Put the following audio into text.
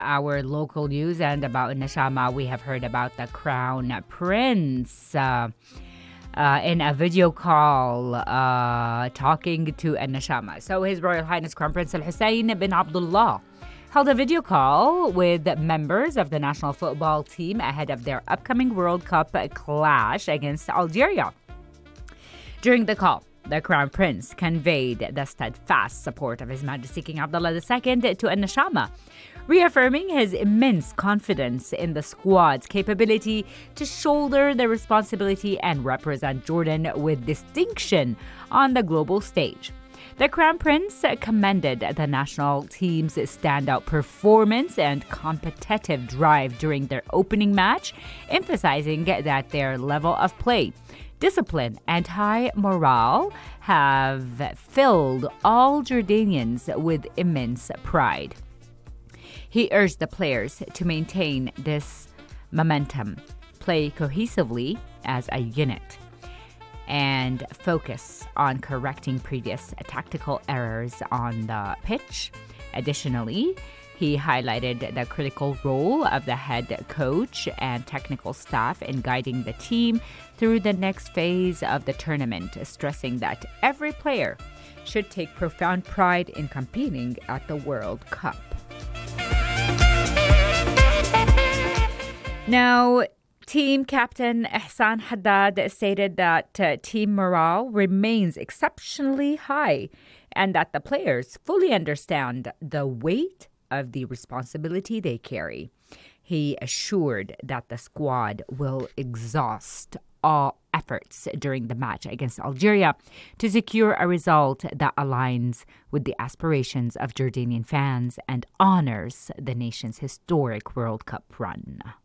our local news and about Nashama, we have heard about the Crown Prince in a video call talking to Nashama. So His Royal Highness Crown Prince Al Hussein bin Abdullah held a video call with members of the national football team ahead of their upcoming World Cup clash against Algeria. During the call, the Crown Prince conveyed the steadfast support of His Majesty King Abdullah II to Nashama, reaffirming his immense confidence in the squad's capability to shoulder the responsibility and represent Jordan with distinction on the global stage. The Crown Prince commended the national team's standout performance and competitive drive during their opening match, emphasizing that their level of play, discipline, and high morale have filled all Jordanians with immense pride. He urged the players to maintain this momentum, play cohesively as a unit, and focus on correcting previous tactical errors on the pitch. Additionally, he highlighted the critical role of the head coach and technical staff in guiding the team through the next phase of the tournament, stressing that every player should take profound pride in competing at the World Cup. Now, team captain Ihsan Haddad stated that team morale remains exceptionally high and that the players fully understand the weight of the responsibility they carry. He assured that the squad will exhaust all efforts during the match against Algeria to secure a result that aligns with the aspirations of Jordanian fans and honors the nation's historic World Cup run.